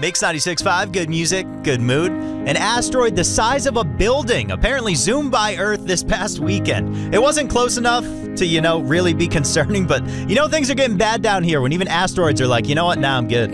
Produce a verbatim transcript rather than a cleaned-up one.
Mix ninety-six point five, good music, good mood. An asteroid the size of a building apparently zoomed by Earth this past weekend. It wasn't close enough to, you know, really be concerning, but you know things are getting bad down here when even asteroids are like, you know what, now nah, I'm good.